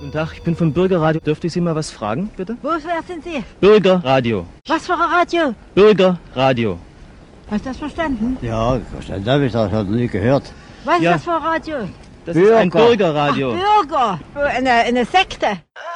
Guten Tag, ich bin vom Bürgerradio. Dürfte ich Sie mal was fragen, bitte? Wer sind Sie? Bürgerradio. Was für ein Radio? Bürgerradio. Hast du das verstanden? Ja, verstanden habe ich das, noch nie gehört. Was ist Ja. das für ein Radio? Das ist ein Bürgerradio. Bürger. Eine Sekte.